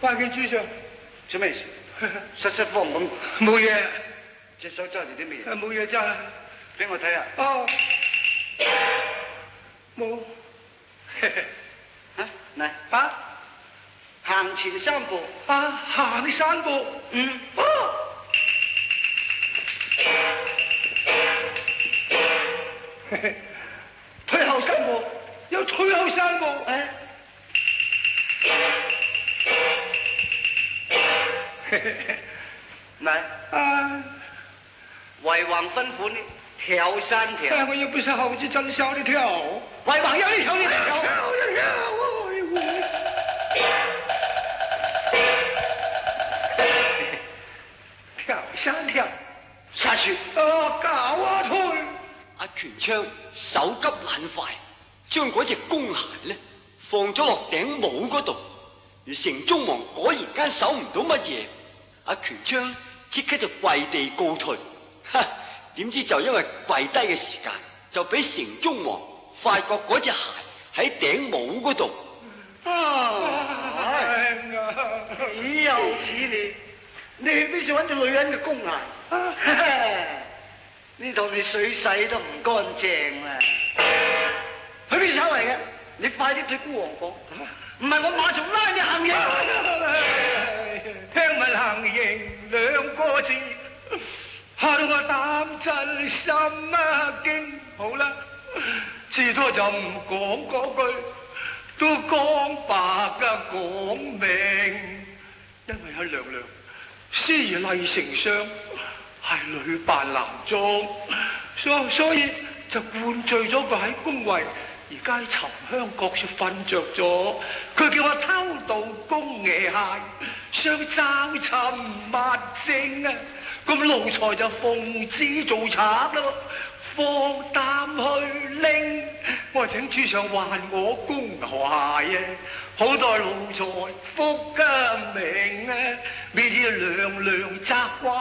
拜見主上。 做咩事？失失慌咁。 冇嘢。 隻手揸住啲咩嘢？ 冇嘢揸。 俾我睇下。 哦。冇。 啊，嚟。啊。行前3步。 啊，行3步。 嗯。 啊。退後3步，又退後3步。 誒。嚟。 啊。 為王吩咐你跳3條。 哎，我又不是猴子，真曉得跳。 為王要你跳，你跳。 跳。跳3跳。 殺雪。 搞啊退。 阿權昌手急眼快，將嗰隻公鞋咧放咗落頂帽嗰度，而城中王果然間搜唔到乜嘢，阿權昌即刻就跪地告退。哈！點知就因為跪低嘅時間，就俾城中王發覺嗰隻鞋喺頂帽嗰度。 豈有此理！你去邊處揾到女人嘅公鞋？呢度你水洗都唔乾淨啦！去邊手嚟嘅？你快啲對孤王講，唔係我馬上拉你行刑。 聽聞行刑2個字，嚇到我膽震心啊驚。好啦，至多就唔講嗰句，都光白嘅講明，因為阿娘娘司儀麗丞相係女扮男裝，所以就灌醉咗佢喺宮位，而家喺沉香閣處瞓着咗。佢叫我偷盜宮野蟹，想找尋物證啊！咁奴才就奉旨做賊咯，放膽去拎。我請主上還我宮鞋啊！好待奴才福家明啊，免至娘娘責怪。